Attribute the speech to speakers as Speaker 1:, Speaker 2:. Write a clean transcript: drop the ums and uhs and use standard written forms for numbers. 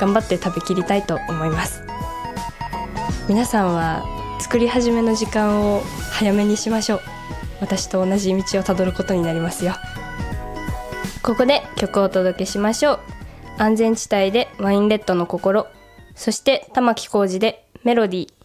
Speaker 1: 頑張って食べきりたいと思います。皆さんは作り始めの時間を早めにしましょう。私と同じ道をたどることになりますよ。ここで曲をお届けしましょう。安全地帯でワインレッドの心、そして玉置浩二でメロディー。